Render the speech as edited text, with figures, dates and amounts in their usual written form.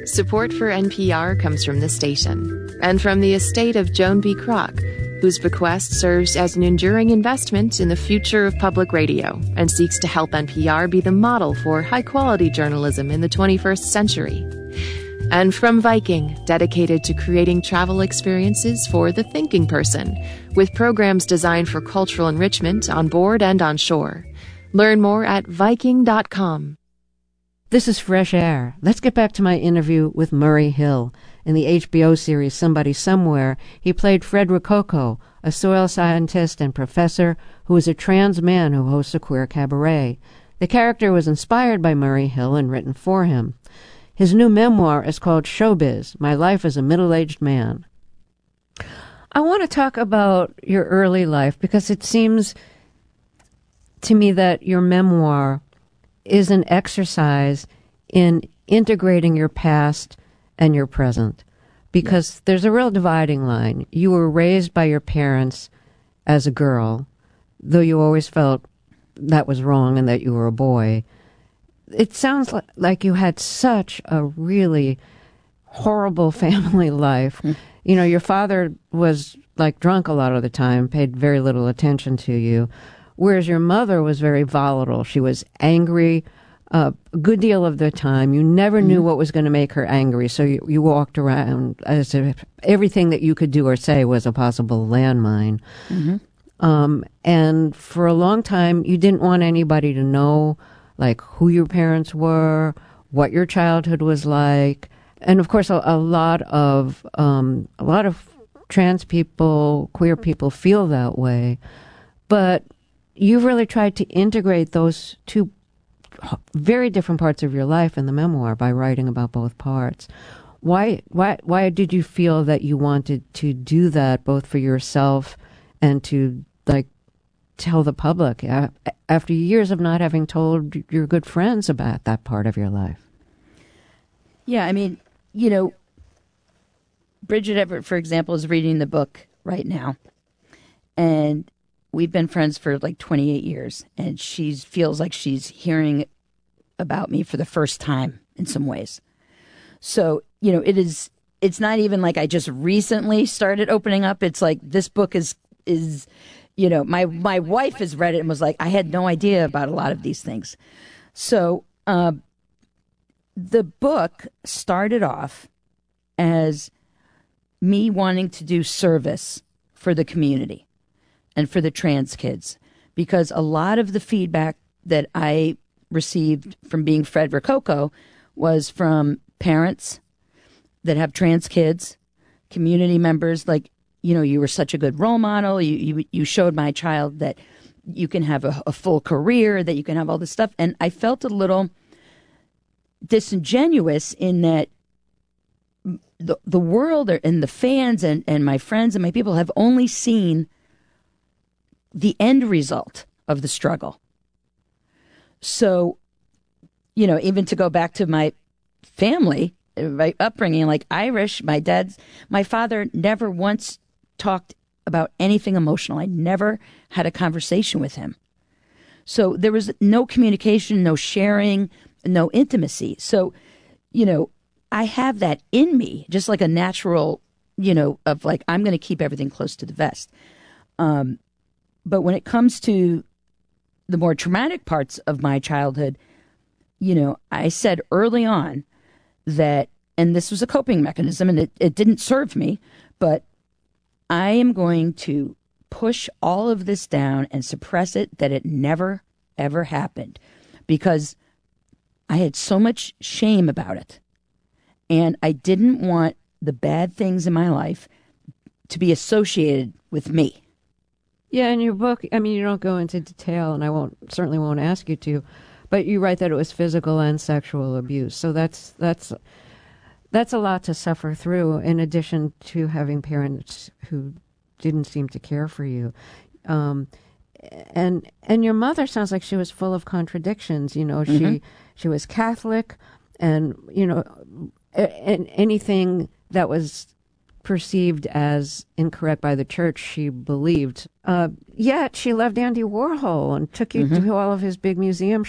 Support for NPR comes from this station and from the estate of Joan B. Kroc, whose bequest serves as an enduring investment in the future of public radio and seeks to help NPR be the model for high-quality journalism in the 21st century. And from Viking, dedicated to creating travel experiences for the thinking person, with programs designed for cultural enrichment on board and on shore. Learn more at Viking.com. This is Fresh Air. Let's get back to my interview with Murray Hill. In the HBO series Somebody Somewhere, he played Fred Rococo, a soil scientist and professor who is a trans man who hosts a queer cabaret. The character was inspired by Murray Hill and written for him. His new memoir is called Showbiz, My Life as a Middle-Aged Man. I want to talk about your early life because it seems to me that your memoir is an exercise in integrating your past and your present, because there's a real dividing line. You were raised by your parents as a girl, though you always felt that was wrong and that you were a boy. It sounds like you had such a really horrible family life. You know, your father was like drunk a lot of the time, paid very little attention to you. Whereas your mother was very volatile. She was angry a good deal of the time. You never knew what was going to make her angry. So you walked around as if everything that you could do or say was a possible landmine. And for a long time, you didn't want anybody to know, like, who your parents were, what your childhood was like. And of course, a lot of trans people, queer people feel that way. But you've really tried to integrate those two very different parts of your life in the memoir by writing about both parts. Why did you feel that you wanted to do that, both for yourself and to, like, tell the public after years of not having told your good friends about that part of your life? Yeah, I mean, you know, Bridget Everett, for example, is reading the book right now. And we've been friends for like 28 years, and she feels like she's hearing about me for the first time in some ways. So, you know, it's not even like I just recently started opening up. It's like this book is you know, my wife has read it and was like, I had no idea about a lot of these things. So the book started off as me wanting to do service for the community and for the trans kids, because a lot of the feedback that I received from being Fred Rococo was from parents that have trans kids, community members, like, you know, you were such a good role model. You showed my child that you can have a full career, that you can have all this stuff. And I felt a little disingenuous in that the world and the fans and my friends and my people have only seen the end result of the struggle. So, you know, even to go back to my family, my upbringing, like Irish, my father never once talked about anything emotional. I never had a conversation with him. So there was no communication, no sharing, no intimacy. So, you know, I have that in me, just like a natural, you know, of like, I'm going to keep everything close to the vest. But when it comes to the more traumatic parts of my childhood, you know, I said early on that, and this was a coping mechanism, and it didn't serve me, but I am going to push all of this down and suppress it, that it never, ever happened, because I had so much shame about it. And I didn't want the bad things in my life to be associated with me. Yeah, in your book, I mean, you don't go into detail, and I certainly won't ask you to, but you write that it was physical and sexual abuse. So that's a lot to suffer through, in addition to having parents who didn't seem to care for you. And your mother sounds like she was full of contradictions. You know, she was Catholic, and, you know, and anything that was perceived as incorrect by the church, she believed. Yet she loved Andy Warhol and took you to all of his big museum